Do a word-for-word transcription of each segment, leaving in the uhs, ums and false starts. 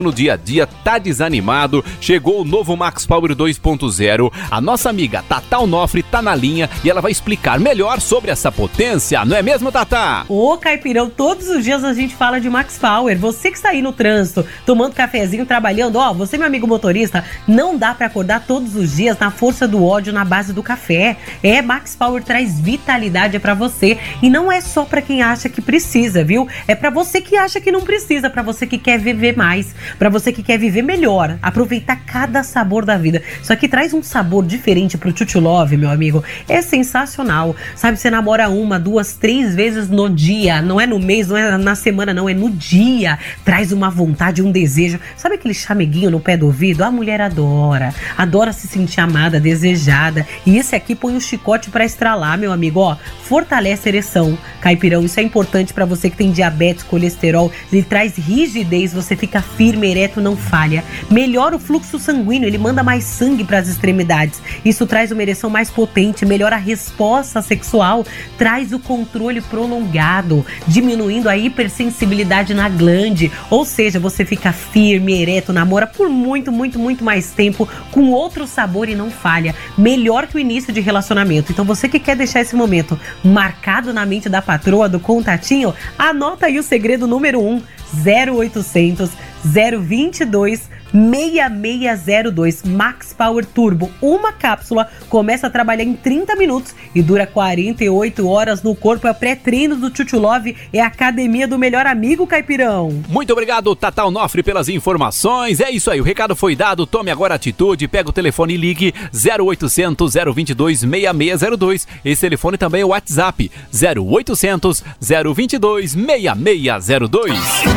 No dia a dia, tá desanimado, chegou o novo Max Power dois ponto zero. A nossa amiga Tatá Onofre tá na linha e ela vai explicar melhor sobre essa potência, não é mesmo, Tatá? Ô, Caipirão, todos os dias a gente fala de Max Power. Você que está aí no trânsito, tomando cafezinho, trabalhando, ó, você, meu amigo motorista, não dá pra acordar todos os dias na força do ódio, na base do café. É, Max Power traz vitalidade pra você e não é só pra quem acha que precisa, viu? É pra você que acha que não precisa, pra você que quer viver mais. Pra você que quer viver melhor, aproveitar cada sabor da vida. Isso aqui traz um sabor diferente pro Chuchu Love, meu amigo. É sensacional. Sabe, você namora uma, duas, três vezes no dia. Não é no mês, não é na semana, não. É no dia. Traz uma vontade, um desejo. Sabe aquele chameguinho no pé do ouvido? A mulher adora. Adora se sentir amada, desejada. E esse aqui põe o chicote pra estralar, meu amigo. Ó, fortalece a ereção. Caipirão, isso é importante pra você que tem diabetes, colesterol. Ele traz rigidez, você fica firme, ereto, não falha. Melhora o fluxo sanguíneo, ele manda mais sangue para as extremidades. Isso traz uma ereção mais potente, melhora a resposta sexual, traz o controle prolongado, diminuindo a hipersensibilidade na glande. Ou seja, você fica firme, ereto, namora por muito, muito, muito mais tempo, com outro sabor e não falha. Melhor que o início de relacionamento. Então você que quer deixar esse momento marcado na mente da patroa, do contatinho, anota aí o segredo número um, zero oitocentos, zero vinte e dois, seis seis zero dois. Max Power Turbo. Uma cápsula começa a trabalhar em trinta minutos e dura quarenta e oito horas no corpo. É pré-treino do Chuchu Love, é a academia do melhor amigo, Caipirão. Muito obrigado, Tatá Onofre, pelas informações. É isso aí, o recado foi dado. Tome agora atitude, pega o telefone e ligue zero oitocentos, zero vinte e dois, seis seis zero dois. Esse telefone também é o WhatsApp zero oitocentos, zero vinte e dois, seis seis zero dois.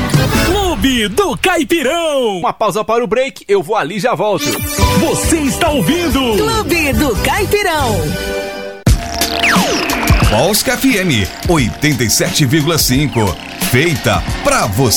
Clube do Caipirão. Uma pausa para o break, eu vou ali e já volto. Você está ouvindo Clube do Caipirão. Polska F M oitenta e sete vírgula cinco. Feita pra você.